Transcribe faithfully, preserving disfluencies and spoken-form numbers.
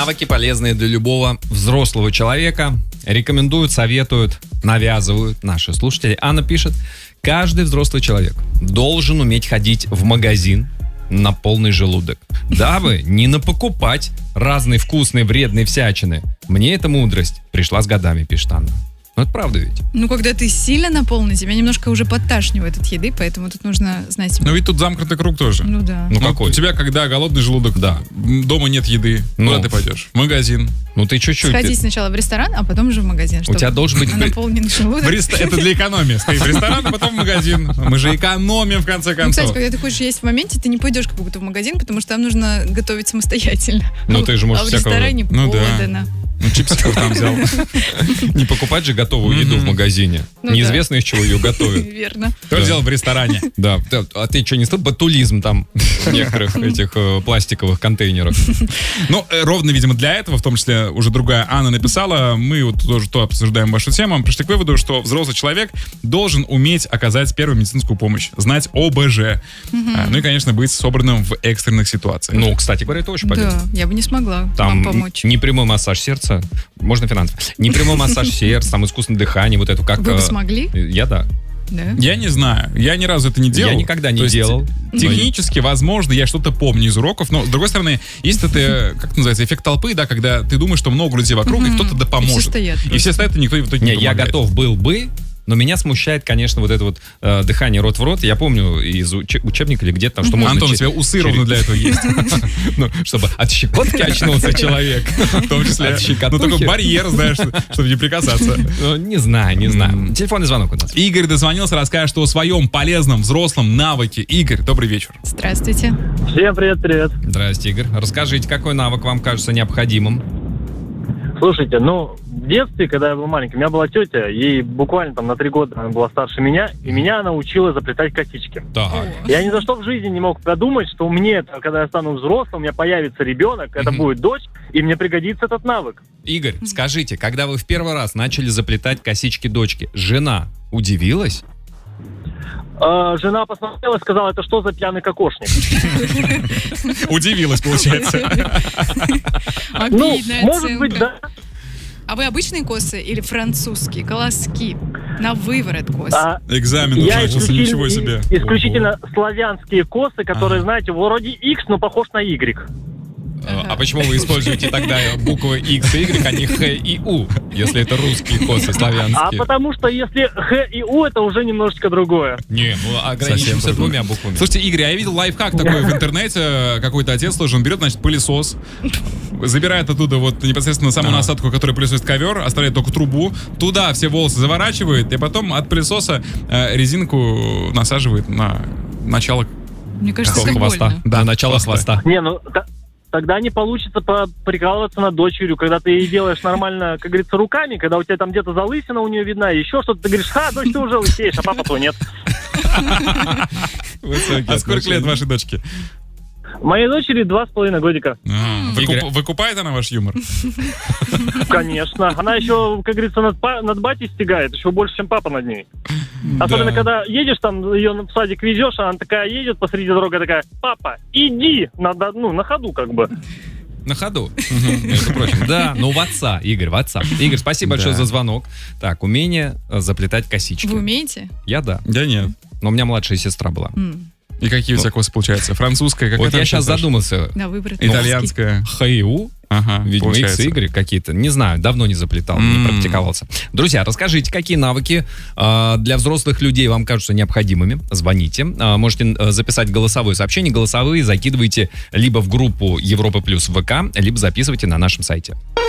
Навыки, полезные для любого взрослого человека. Рекомендуют, советуют, навязывают наши слушатели. Анна пишет: каждый взрослый человек должен уметь ходить в магазин на полный желудок, дабы не напокупать разные вкусные, вредные всячины. Мне эта мудрость пришла с годами, пишет Анна. Ну, это правда ведь. Ну, когда ты сильно наполнен, тебя немножко уже подташнивает от еды, поэтому тут нужно знать себя. Ну, ведь тут замкнутый круг тоже. Ну, да. Ну, Ну, какой? У тебя, когда голодный желудок, Да. дома нет еды, Ну. куда ты пойдешь? В магазин. Ну, ты чуть-чуть. Сходи ты- сначала в ресторан, а потом уже в магазин. У чтобы тебя должен быть... наполнен желудок. В рест- Это для экономии. Стоит в ресторан, а потом в магазин. Мы же экономим, в конце Ну, кстати, концов. когда ты хочешь есть в моменте, ты не пойдешь как будто в магазин, потому что там нужно готовить самостоятельно. Ну, ты же можешь а в всякого- ресторане Ну, да. подано. Ну, чипсиков там взял. Не покупать же готовую еду в магазине. Ну Неизвестно, из чего ее готовят. Верно. Кто делал в ресторане? Да. Да. А ты что, не стал батулизм там в некоторых этих э, пластиковых контейнерах? Ну, э, ровно, видимо, для этого, в том числе уже другая Анна написала, мы вот тоже то обсуждаем вашу тему, пришли к выводу, что взрослый человек должен уметь оказать первую медицинскую помощь, знать о бэ жэ. А, ну и, конечно, быть собранным в экстренных ситуациях. Ну, кстати говоря, это очень полезно. Да, я бы не смогла Там вам помочь. непрямой массаж сердца, можно финансово. Непрямой массаж сердца, там искусственное дыхание, вот эту как... Вы бы э, смогли? Я да. Да. Я не знаю, я ни разу это не делал. Я никогда не То есть, делал. Технически, возможно, я что-то помню из уроков, но, с другой стороны, есть это, как это называется, эффект толпы, да, когда ты думаешь, что много людей вокруг, и кто-то да поможет. И все стоят И просто. все стоят, и никто в итоге не Не, я помогает. готов был бы, но меня смущает, конечно, вот это вот э, дыхание рот в рот. Я помню из уч- учебника или где-то там, что можно... Антон, у че- тебя усы через- ровно для этого есть. Ну, чтобы от щекотки очнулся человек. В том числе. От Ну, щекотухи. такой барьер, знаешь, чтобы не прикасаться. Ну, не знаю, не знаю. М. Телефонный звонок у нас. Игорь дозвонился, расскажет о своем полезном взрослом навыке. Игорь, добрый вечер. Здравствуйте. Всем привет-привет. Здрасте, Игорь. Расскажите, какой навык вам кажется необходимым? Слушайте, ну, в детстве, когда я был маленький, у меня была тетя, ей буквально там на три года она была старше меня, и меня она учила заплетать косички. Так. Я ни за что в жизни не мог подумать, что мне, когда я стану взрослым, у меня появится ребенок, это Мгм. будет дочь, и мне пригодится этот навык. Игорь, скажите, когда вы в первый раз начали заплетать косички дочки, жена удивилась? А, жена посмотрела и сказала, это что за пьяный кокошник? Удивилась, получается. Ну, Обидная может быть, оценка. да. А вы обычные косы или французские, колоски? На выворот косы. А, Экзамен я начался, исключительно, ничего себе. исключительно славянские косы, которые, Ага. знаете, вроде X, но похож на Y. Э, А почему вы используете тогда буквы X и Y, а не Х и У, если это русские косы А славянские? потому что если Х и У, это уже немножечко другое. Не, мы ограничимся Совсем двумя буквами. Слушайте, Игорь, а я видел лайфхак такой в интернете. Какой-то отец тоже, он берет, значит, пылесос, забирает оттуда вот непосредственно саму Ага. насадку, которая пылесосит ковер, оставляет только трубу, туда все волосы заворачивает, и потом от пылесоса э, резинку насаживает на начало. Мне кажется, Какого как хвоста? больно. Да, начало хвоста. хвоста. Не, ну та- тогда не получится по- прикалываться над дочерью, когда ты ей делаешь нормально, как говорится, руками, когда у тебя там где-то залысина у нее видна, еще что-то, ты говоришь, ха, дочь, ты уже лысеешь, а папа-то нет. А сколько лет вашей дочке? Моей дочери два с половиной годика. А, выкуп- Игорь- Выкупает она ваш юмор? Конечно. Она еще, как говорится, над, па- над батей стегает, еще больше, чем папа над ней. Особенно, Да. когда едешь там, ее в садик везешь, а она такая едет посреди дороги, такая, папа, иди, надо, ну, на ходу как бы. На ходу, между прочим. Да, но в отца, Игорь, в отца. Игорь, спасибо большое Да. за звонок. Так, умение э, заплетать косички. Вы умеете? Я да. Я нет. Но у меня младшая сестра была. М, И какие у тебя косы получаются? Французская, какая Вот я сейчас задумался. На выворот. Итальянская. Х и У, Ага, видимо, X получается. и Y какие-то. Не знаю, давно не заплетал, не М. практиковался. Друзья, расскажите, какие навыки э, для взрослых людей вам кажутся необходимыми. Звоните. Э, можете э, записать голосовое сообщение. Голосовые закидывайте либо в группу Европа Плюс в ВК, либо записывайте на нашем сайте.